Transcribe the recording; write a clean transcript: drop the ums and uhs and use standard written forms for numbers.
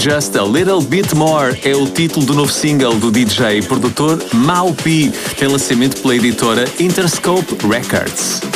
Just a Little Bit More é o título do novo single do DJ e produtor Mau P. Tem lançamento pela editora Interscope Records.